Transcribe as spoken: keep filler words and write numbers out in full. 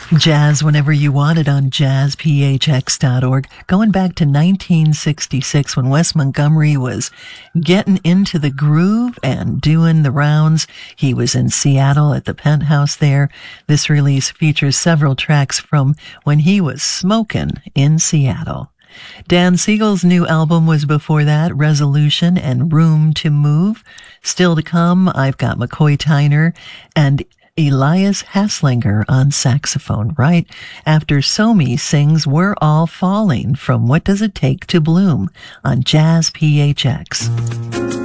Jazz whenever you want it on jazz p h x dot org. Going back to nineteen sixty-six when Wes Montgomery was getting into the groove and doing the rounds. He was in Seattle at the Penthouse there. This release features several tracks from when he was smoking in Seattle. Dan Siegel's new album was before that, Resolution and Room to Move. Still to come, I've got McCoy Tyner and Elias Hasslinger on saxophone, right after Somi sings We're All Falling from What Does It Take to Bloom on Jazz P H X.